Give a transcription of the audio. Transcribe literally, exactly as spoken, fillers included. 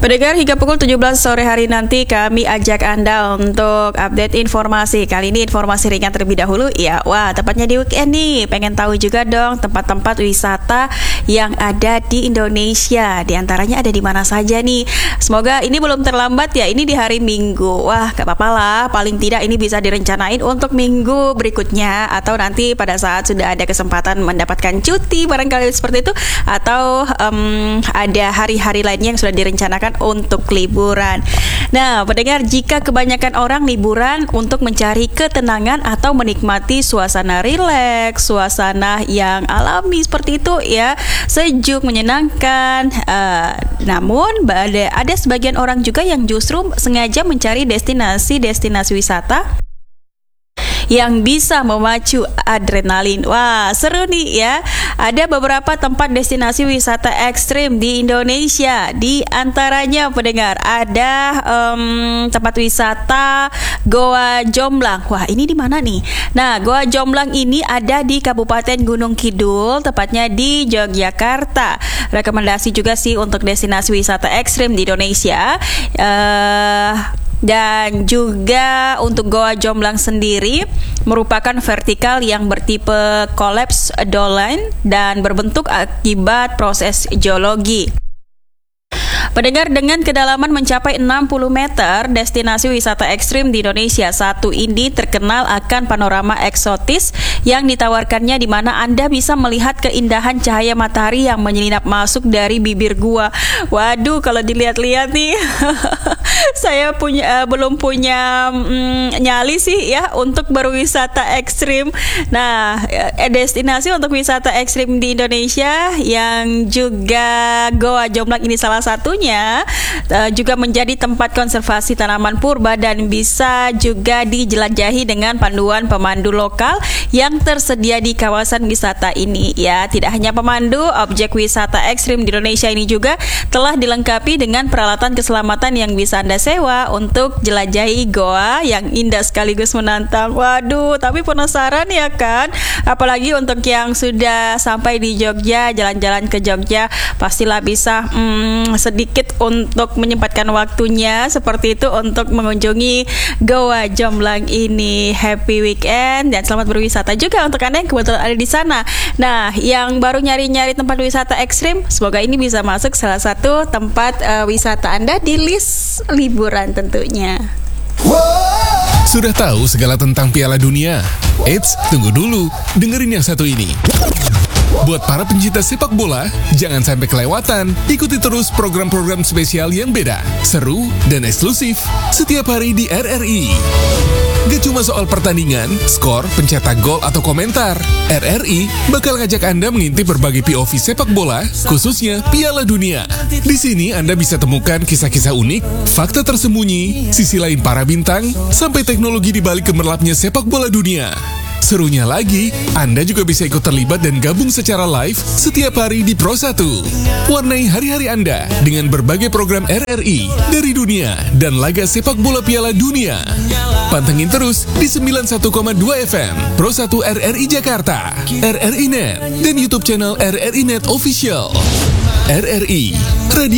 Pendengar, hingga pukul tujuh belas sore hari nanti kami ajak Anda untuk update informasi. Kali ini informasi ringan terlebih dahulu. Ya, wah, tepatnya di weekend nih. Pengen tahu juga dong tempat-tempat wisata yang ada di Indonesia. Di antaranya ada di mana saja nih. Semoga ini belum terlambat ya. Ini di hari Minggu. Wah, gak apa-apa lah. Paling tidak ini bisa direncanain untuk minggu berikutnya. Atau nanti pada saat sudah ada kesempatan mendapatkan cuti barangkali seperti itu. Atau um, ada hari-hari lainnya yang sudah direncanakan untuk liburan. Nah, pendengar, jika kebanyakan orang liburan untuk mencari ketenangan atau menikmati suasana rileks, suasana yang alami seperti itu ya, sejuk, menyenangkan. Uh, namun ada, ada sebagian orang juga yang justru sengaja mencari destinasi-destinasi wisata yang bisa memacu adrenalin. Wah, seru nih ya. Ada beberapa tempat destinasi wisata ekstrim di Indonesia. Di antaranya, pendengar, ada um, tempat wisata Goa Jomblang. Wah, ini di mana nih? Nah, Goa Jomblang ini ada di Kabupaten Gunung Kidul, tepatnya di Yogyakarta. Rekomendasi juga sih untuk destinasi wisata ekstrim di Indonesia. Uh, Dan juga untuk Goa Jomblang sendiri merupakan vertikal yang bertipe collapse dolline dan berbentuk akibat proses geologi. Pendengar, dengan kedalaman mencapai enam puluh meter, destinasi wisata ekstrim di Indonesia satu ini terkenal akan panorama eksotis yang ditawarkannya, di mana Anda bisa melihat keindahan cahaya matahari yang menyelinap masuk dari bibir gua. Waduh, kalau dilihat-lihat nih, saya punya uh, belum punya mm, nyali sih ya untuk berwisata ekstrim. Nah, eh, destinasi untuk wisata ekstrim di Indonesia yang juga Goa Jomblang ini salah satunya. Uh, juga menjadi tempat konservasi tanaman purba dan bisa juga dijelajahi dengan panduan pemandu lokal yang tersedia di kawasan wisata ini. Ya, tidak hanya pemandu, objek wisata ekstrim di Indonesia ini juga telah dilengkapi dengan peralatan keselamatan yang bisa Anda sewa untuk jelajahi goa yang indah sekaligus menantang. Waduh, tapi penasaran ya kan? Apalagi untuk yang sudah sampai di Jogja, jalan-jalan ke Jogja, pastilah bisa hmm, sedikit untuk menyempatkan waktunya seperti itu untuk mengunjungi Goa Jomblang ini. Happy weekend dan selamat berwisata juga untuk Anda yang kebetulan ada di sana. Nah, yang baru nyari-nyari tempat wisata ekstrim, semoga ini bisa masuk salah satu tempat uh, wisata Anda di list liburan tentunya. Sudah tahu segala tentang Piala Dunia? Eits, tunggu dulu, dengerin yang satu ini. Buat para pencinta sepak bola, jangan sampai kelewatan. Ikuti terus program-program spesial yang beda, seru, dan eksklusif setiap hari di R R I. Gak cuma soal pertandingan, skor, pencetak gol, atau komentar. R R I bakal ngajak Anda mengintip berbagai P O V sepak bola, khususnya Piala Dunia. Di sini Anda bisa temukan kisah-kisah unik, fakta tersembunyi, sisi lain para bintang, sampai teknologi di balik gemerlapnya sepak bola dunia. Serunya lagi, Anda juga bisa ikut terlibat dan gabung secara live setiap hari di Pro satu. Warnai hari-hari Anda dengan berbagai program R R I dari dunia dan laga sepak bola Piala Dunia. Pantengin terus di sembilan puluh satu koma dua F M Pro satu R R I Jakarta, R R I Net, dan YouTube channel R R I Net Official. R R I, Radio